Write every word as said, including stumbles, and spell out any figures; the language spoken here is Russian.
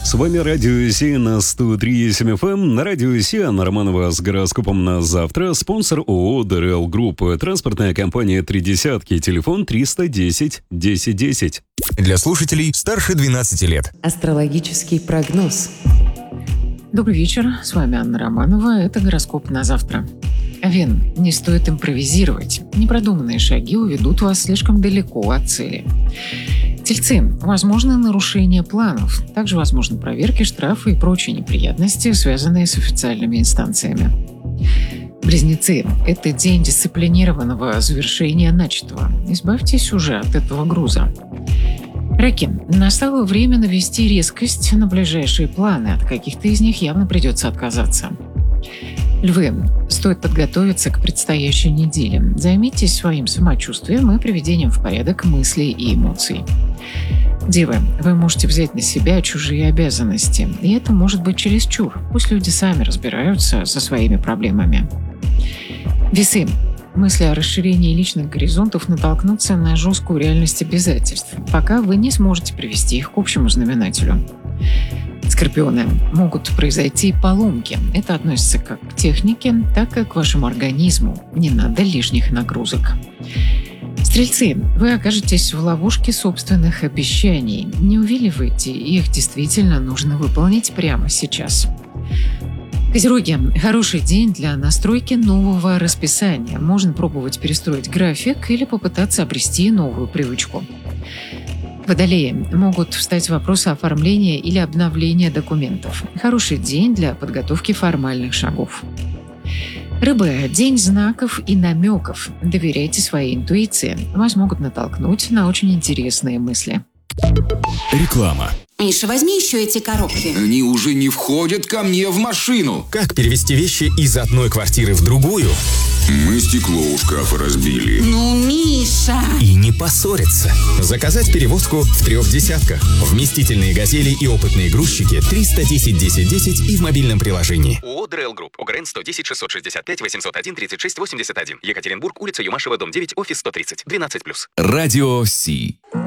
С вами Радио Си на сто три и семь эф эм. На Радио Си Анна Романова с гороскопом на завтра. Спонсор ООО ДРЛ Групп. Транспортная компания «Три десятки». Телефон триста десять десять десять. Для слушателей старше двенадцати лет. Астрологический прогноз. Добрый вечер, с вами Анна Романова. Это гороскоп на завтра. Овен, не стоит импровизировать. Непродуманные шаги уведут вас слишком далеко от цели. Тельцы, возможно нарушение планов. Также возможны проверки, штрафы и прочие неприятности, связанные с официальными инстанциями. Близнецы, это день дисциплинированного завершения начатого. Избавьтесь уже от этого груза. Раки, настало время навести резкость на ближайшие планы. От каких-то из них явно придется отказаться. Львы, стоит подготовиться к предстоящей неделе. Займитесь своим самочувствием и приведением в порядок мыслей и эмоций. Девы, вы можете взять на себя чужие обязанности, и это может быть чересчур. Пусть люди сами разбираются со своими проблемами. Весы, мысли о расширении личных горизонтов натолкнутся на жесткую реальность обязательств, пока вы не сможете привести их к общему знаменателю. Скорпионы, могут произойти поломки. Это относится как к технике, так и к вашему организму. Не надо лишних нагрузок. Стрельцы, вы окажетесь в ловушке собственных обещаний. Не увиливайте, их действительно нужно выполнить прямо сейчас. Козероги, хороший день для настройки нового расписания. Можно пробовать перестроить график или попытаться обрести новую привычку. Водолеи, могут встать вопросы оформления или обновления документов. Хороший день для подготовки формальных шагов. Рыбы, день знаков и намеков. Доверяйте своей интуиции. Вас могут натолкнуть на очень интересные мысли. Реклама. Миша, возьми еще эти коробки. Они уже не входят ко мне в машину. Как перевести вещи из одной квартиры в другую? Мы стекло у шкафа разбили. Ну, Миша! И не поссориться. Заказать перевозку в трех десятках. Вместительные «Газели» и опытные грузчики триста десять десять десять и в мобильном приложении. ООО «ДРЛ Групп». ОГРН сто десять шестьсот шестьдесят пять восемьсот один тридцать шесть восемьдесят один. Екатеринбург, улица Юмашева, дом девять, офис сто тридцать. двенадцать плюс. Радио Си.